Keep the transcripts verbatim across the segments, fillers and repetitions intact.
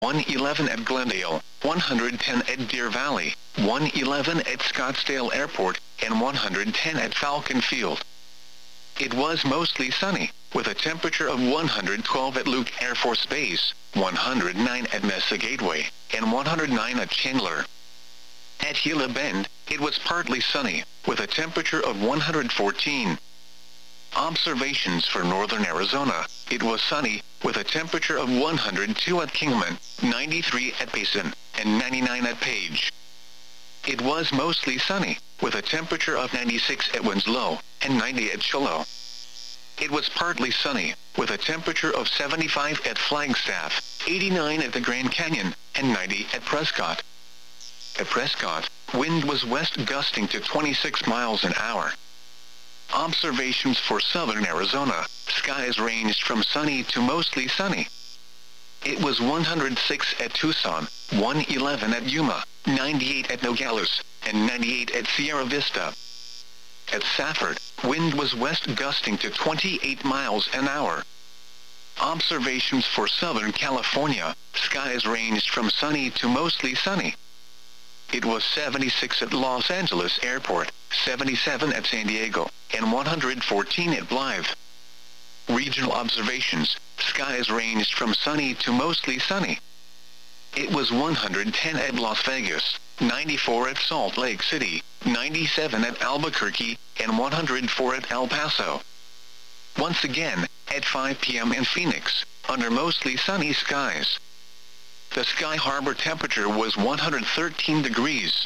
one eleven at Glendale, one ten at Deer Valley, one eleven at Scottsdale Airport, and one ten at Falcon Field. It was mostly sunny, with a temperature of one hundred twelve at Luke Air Force Base, one hundred nine at Mesa Gateway, and one hundred nine at Chandler. At Gila Bend, it was partly sunny, with a temperature of one hundred fourteen. Observations for northern Arizona: it was sunny, with a temperature of one hundred two at Kingman, ninety-three at Payson, and ninety-nine at Page. It was mostly sunny, with a temperature of ninety-six at Winslow, and ninety at Shiloh. It was partly sunny, with a temperature of seventy-five at Flagstaff, eighty-nine at the Grand Canyon, and ninety at Prescott. At Prescott, wind was west gusting to twenty-six miles an hour. Observations for southern Arizona: skies ranged from sunny to mostly sunny. It was one hundred six at Tucson, one eleven at Yuma, ninety-eight at Nogales, and ninety-eight at Sierra Vista. At Safford, wind was west gusting to twenty-eight miles an hour. Observations for southern California: skies ranged from sunny to mostly sunny. It was seventy-six at Los Angeles Airport, seventy-seven at San Diego, and one hundred fourteen at Blythe. Regional observations: skies ranged from sunny to mostly sunny. It was one hundred ten at Las Vegas, ninety-four at Salt Lake City, ninety-seven at Albuquerque, and one hundred four at El Paso. Once again, at five p m in Phoenix, under mostly sunny skies. The Sky Harbor temperature was one hundred thirteen degrees.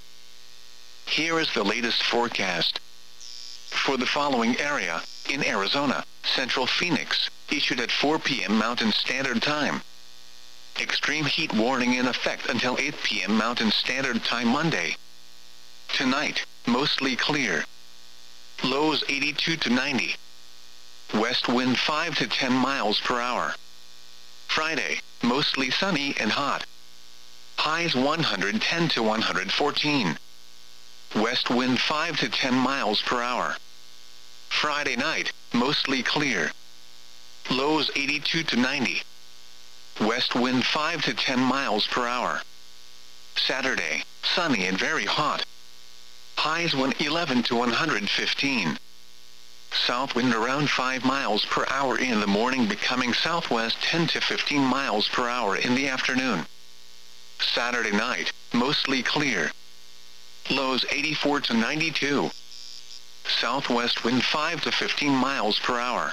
Here is the latest forecast. For the following area, in Arizona, Central Phoenix, issued at four p m Mountain Standard Time. Extreme heat warning in effect until eight p m Mountain Standard Time Monday. Tonight, mostly clear. Lows eighty-two to ninety. West wind five to ten miles per hour. Friday, mostly sunny and hot. Highs one hundred ten to one hundred fourteen. West wind five to ten miles per hour. Friday night, mostly clear. Lows eighty-two to ninety. West wind five to ten miles per hour. Saturday, sunny and very hot. Highs one eleven to one hundred fifteen. South wind around five miles per hour in the morning, becoming southwest ten to fifteen miles per hour in the afternoon. Saturday night, mostly clear. Lows eighty-four to ninety-two. Southwest wind five to fifteen miles per hour.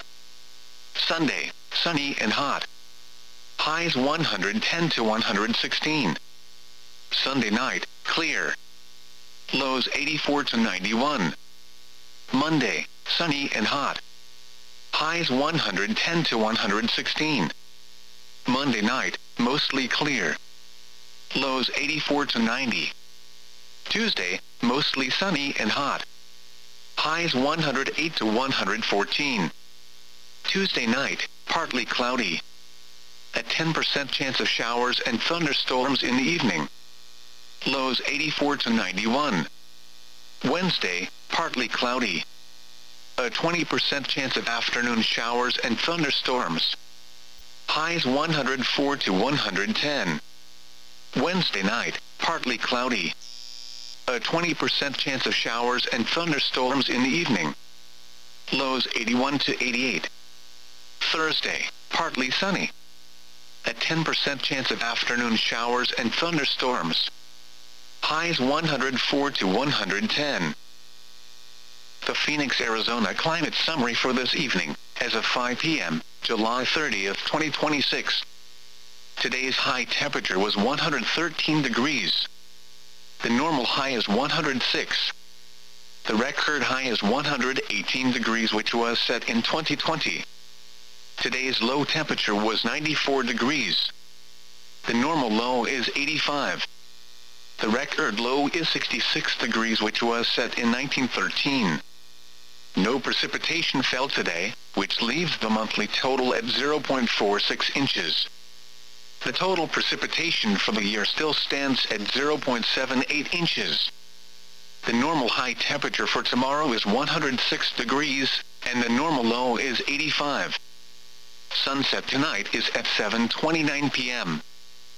Sunday, sunny and hot. Highs one hundred ten to one hundred sixteen. Sunday night, clear. Lows eighty-four to ninety-one. Monday, sunny and hot. Highs one hundred ten to one hundred sixteen. Monday night, mostly clear. Lows eighty-four to ninety. Tuesday, mostly sunny and hot. Highs one hundred eight to one hundred fourteen. Tuesday night, partly cloudy. A ten percent chance of showers and thunderstorms in the evening. Lows eighty-four to ninety-one. Wednesday, partly cloudy. A twenty percent chance of afternoon showers and thunderstorms. Highs one hundred four to one hundred ten. Wednesday night, partly cloudy. A twenty percent chance of showers and thunderstorms in the evening. Lows eighty-one to eighty-eight. Thursday, partly sunny. A ten percent chance of afternoon showers and thunderstorms. Highs one hundred four to one hundred ten. The Phoenix, Arizona climate summary for this evening, as of five p m, July thirtieth, twenty twenty-six. Today's high temperature was one hundred thirteen degrees. The normal high is one hundred six. The record high is one hundred eighteen degrees, which was set in twenty twenty. Today's low temperature was ninety-four degrees. The normal low is eighty-five. The record low is sixty-six degrees, which was set in nineteen thirteen. No precipitation fell today, which leaves the monthly total at zero point four six inches. The total precipitation for the year still stands at zero point seven eight inches. The normal high temperature for tomorrow is one hundred six degrees, and the normal low is eighty-five. Sunset tonight is at seven twenty-nine p m